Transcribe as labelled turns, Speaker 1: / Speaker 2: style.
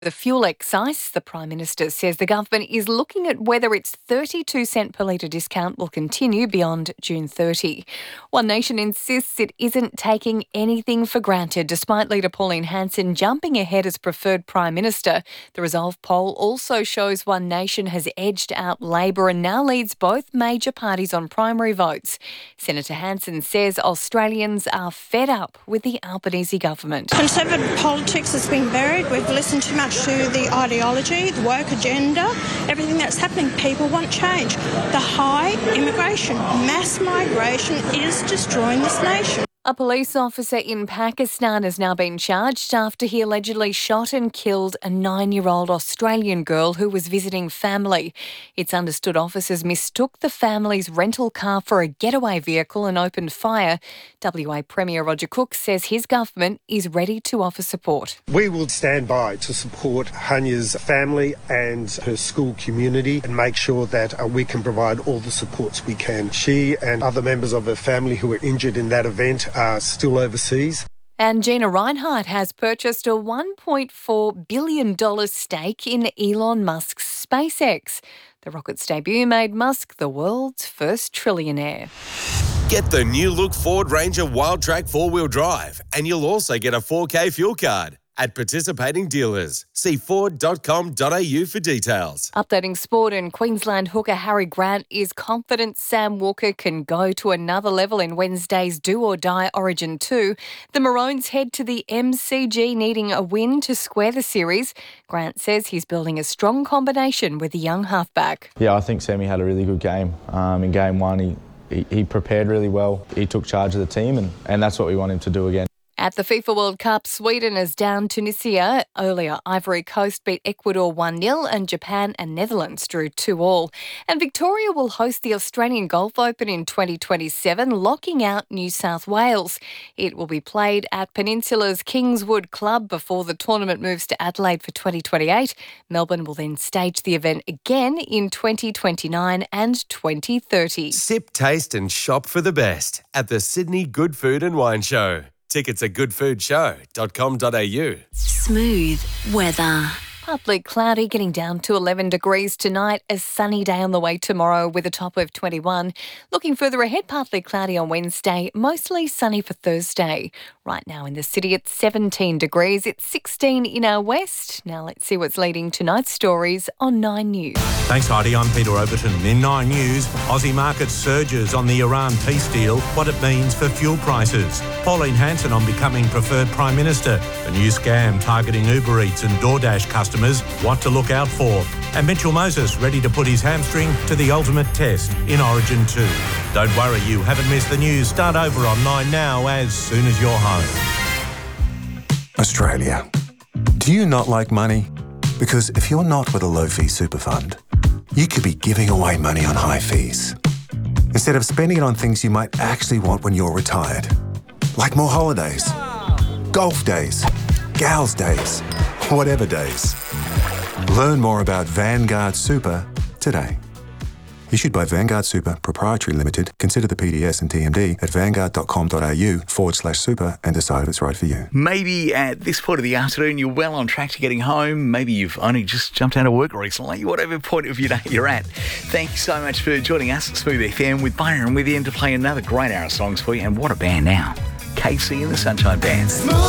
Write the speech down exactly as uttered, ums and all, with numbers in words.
Speaker 1: The fuel excise, the Prime Minister says the government is looking at whether its thirty-two cent per litre discount will continue beyond June thirtieth. One Nation insists it isn't taking anything for granted, despite Leader Pauline Hanson jumping ahead as preferred Prime Minister. The Resolve poll also shows One Nation has edged out Labor and now leads both major parties on primary votes. Senator Hanson says Australians are fed up with the Albanese government.
Speaker 2: Conservative politics has been buried. We've listened too much to the ideology, the woke agenda, everything that's happening. People want change. The high immigration, mass migration is destroying this nation.
Speaker 1: A police officer in Pakistan has now been charged after he allegedly shot and killed a nine-year-old Australian girl who was visiting family. It's understood officers mistook the family's rental car for a getaway vehicle and opened fire. W A Premier Roger Cook says his government is ready to offer support.
Speaker 3: We will stand by to support Hanya's family and her school community and make sure that uh, we can provide all the supports we can. She and other members of her family who were injured in that event are still overseas.
Speaker 1: And Gina Rinehart has purchased a one point four billion dollars stake in Elon Musk's SpaceX. The rocket's debut made Musk the world's first trillionaire.
Speaker 4: Get the new look Ford Ranger Wildtrak four-wheel drive and you'll also get a four K fuel card at participating dealers. See ford dot com dot a u for details.
Speaker 1: Updating sport, and Queensland hooker Harry Grant is confident Sam Walker can go to another level in Wednesday's do-or-die Origin two. The Maroons head to the M C G needing a win to square the series. Grant says he's building a strong combination with the young halfback.
Speaker 5: Yeah, I think Sammy had a really good game. Um, in game one, he, he, he prepared really well. He took charge of the team, and, and that's what we want him to do again.
Speaker 1: At the FIFA World Cup, Sweden is down Tunisia. Earlier, Ivory Coast beat Ecuador one nil and Japan and Netherlands drew two all. And Victoria will host the Australian Golf Open in twenty twenty-seven, locking out New South Wales. It will be played at Peninsula's Kingswood Club before the tournament moves to Adelaide for twenty twenty-eight. Melbourne will then stage the event again in twenty twenty-nine and twenty thirty.
Speaker 4: Sip, taste and shop for the best at the Sydney Good Food and Wine Show. Tickets at good food show dot com dot a u.
Speaker 6: Smooth weather.
Speaker 1: Partly cloudy, getting down to eleven degrees tonight. A sunny day on the way tomorrow with a top of twenty-one. Looking further ahead, partly cloudy on Wednesday, mostly sunny for Thursday. Right now in the city, it's seventeen degrees. It's sixteen in our west. Now let's see what's leading tonight's stories on Nine News.
Speaker 7: Thanks, Heidi. I'm Peter Overton. In Nine News, Aussie market surges on the Iran peace deal, what it means for fuel prices. Pauline Hanson on becoming preferred Prime Minister. A new scam targeting Uber Eats and DoorDash customers, what to look out for. And Mitchell Moses ready to put his hamstring to the ultimate test in Origin two. Don't worry, you haven't missed the news. Start over on Nine now as soon as you're home.
Speaker 8: Australia. Do you not like money? Because if you're not with a low-fee super fund, you could be giving away money on high fees instead of spending it on things you might actually want when you're retired, like more holidays, golf days, gals days, whatever days. Learn more about Vanguard Super today. Issued by Vanguard Super Proprietary Limited. Consider the P D S and T M D at vanguard dot com dot a u forward slash super and decide if it's right for you.
Speaker 9: Maybe at this point of the afternoon you're well on track to getting home. Maybe you've only just jumped out of work recently. Whatever point of your day you're at. Thanks so much for joining us at Smooth F M with Byron with you to play another great hour of songs for you. And what a band now. Casey and the Sunshine Band.